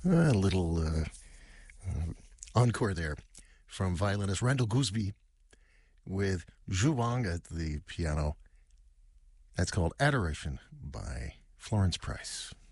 A little encore there from violinist Randall Gooseby with Zhu Wang at the piano. That's called Adoration by Florence Price.